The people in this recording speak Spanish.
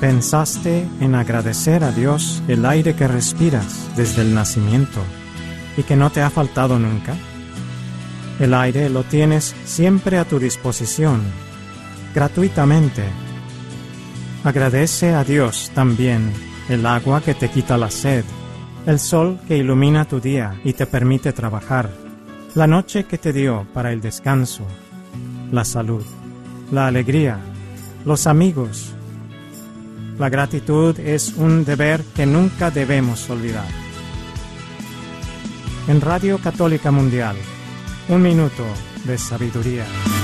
¿Pensaste en agradecer a Dios el aire que respiras desde el nacimiento y que no te ha faltado nunca? El aire lo tienes siempre a tu disposición, gratuitamente. Agradece a Dios también el agua que te quita la sed, el sol que ilumina tu día y te permite trabajar, la noche que te dio para el descanso, la salud, la alegría, los amigos. La gratitud es un deber que nunca debemos olvidar. En Radio Católica Mundial, 1 minuto de sabiduría.